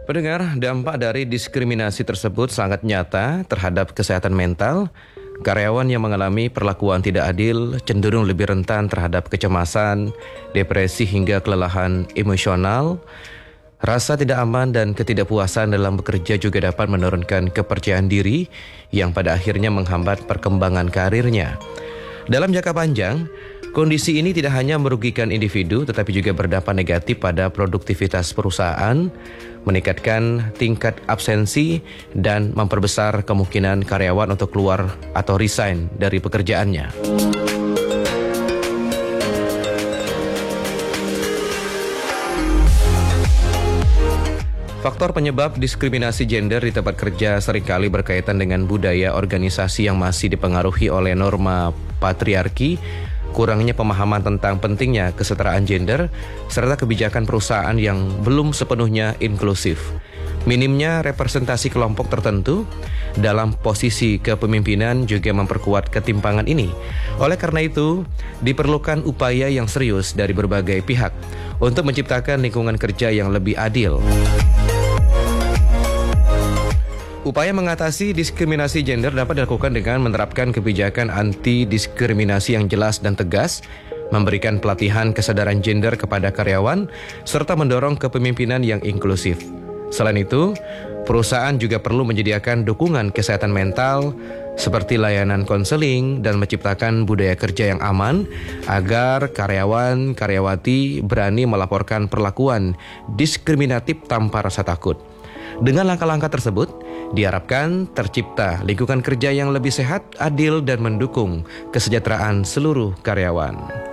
Pendengar, dampak dari diskriminasi tersebut sangat nyata terhadap kesehatan mental. Karyawan yang mengalami perlakuan tidak adil cenderung lebih rentan terhadap kecemasan, depresi hingga kelelahan emosional. Rasa tidak aman dan ketidakpuasan dalam bekerja juga dapat menurunkan kepercayaan diri yang pada akhirnya menghambat perkembangan karirnya. Dalam jangka panjang, kondisi ini tidak hanya merugikan individu tetapi juga berdampak negatif pada produktivitas perusahaan, meningkatkan tingkat absensi dan memperbesar kemungkinan karyawan untuk keluar atau resign dari pekerjaannya. Faktor penyebab diskriminasi gender di tempat kerja seringkali berkaitan dengan budaya organisasi yang masih dipengaruhi oleh norma patriarki, kurangnya pemahaman tentang pentingnya kesetaraan gender, serta kebijakan perusahaan yang belum sepenuhnya inklusif. Minimnya representasi kelompok tertentu dalam posisi kepemimpinan juga memperkuat ketimpangan ini. Oleh karena itu, diperlukan upaya yang serius dari berbagai pihak untuk menciptakan lingkungan kerja yang lebih adil. Upaya mengatasi diskriminasi gender dapat dilakukan dengan menerapkan kebijakan anti-diskriminasi yang jelas dan tegas, memberikan pelatihan kesadaran gender kepada karyawan, serta mendorong kepemimpinan yang inklusif. Selain itu, perusahaan juga perlu menyediakan dukungan kesehatan mental, seperti layanan konseling dan menciptakan budaya kerja yang aman, agar karyawan-karyawati berani melaporkan perlakuan diskriminatif tanpa rasa takut. Dengan langkah-langkah tersebut, diharapkan tercipta lingkungan kerja yang lebih sehat, adil, dan mendukung kesejahteraan seluruh karyawan.